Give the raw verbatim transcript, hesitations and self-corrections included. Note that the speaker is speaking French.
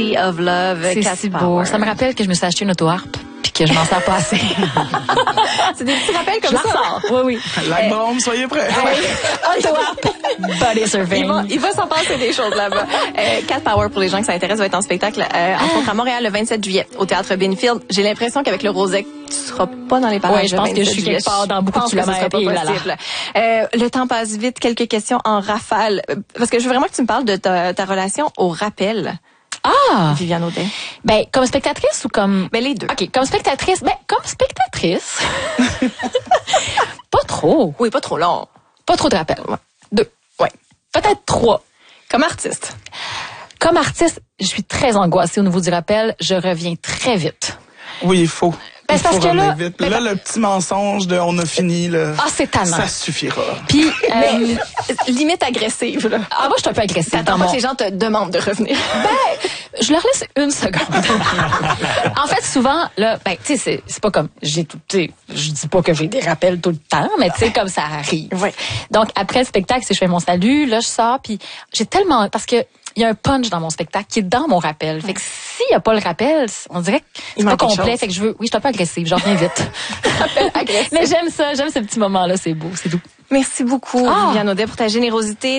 Sea of Love. C'est Cat si Power. beau. Ça me rappelle que je me suis acheté une auto-harpe puis que je m'en sers pas assez. C'est des petits rappels comme je ça. la ressors. Oui, oui. La bombe, soyez prêts. Auto-harpe. Body surfing. Il va, il va s'en passer des choses là-bas. Euh, Cat Power, pour les gens qui s'intéressent, va être en spectacle euh, entre autres à Montréal le vingt-sept juillet au Théâtre Binfield. J'ai l'impression qu'avec le Rosec, tu seras pas dans les parages. Ouais, je pense le que je suis vingt-sept quelque part dans beaucoup de Je pense que ce sera kilomètres, pas et là, là. possible. Euh, le temps passe vite. Quelques questions en rafale. Euh, Parce que je veux vraiment que tu me parles de ta, ta relation au rappel, Ah! Viviane Audet. Ben, comme spectatrice ou comme... Ben, les deux. OK, comme spectatrice. Ben, comme spectatrice. Pas trop. Oui, pas trop long. Pas trop de rappels. Ouais. Deux. Ouais. Peut-être trois. Comme artiste. Comme artiste, je suis très angoissée au niveau du rappel. Je reviens très vite. Oui, il faut. Ben, il c'est parce faut que revenir là- vite. ben, Là, le petit mensonge de on a fini, là, Ah, c'est tannant. ça suffira. Puis, euh, Limite agressive, là. ah, moi, je suis un peu agressive. T'attends dans pas mon- que les gens te demandent de revenir. Ben, je leur laisse une seconde. En fait, souvent, là, ben, tu sais, c'est, c'est pas comme, j'ai tout, tu sais, je dis pas que j'ai des rappels tout le temps, mais tu sais, comme ça arrive. Ouais. Donc, après le spectacle, si je fais mon salut, là, je sors, puis j'ai tellement, parce que il y a un punch dans mon spectacle qui est dans mon rappel. Fait que s'il y a pas le rappel, on dirait que c'est Il pas manque quelque complet. chose. Fait que je veux, oui, je suis un peu agressive, j'en reviens vite. Agressif. Mais j'aime ça, j'aime ce petit moment-là, c'est beau, c'est doux. Merci beaucoup, Ah. Viviane Audet, pour ta générosité,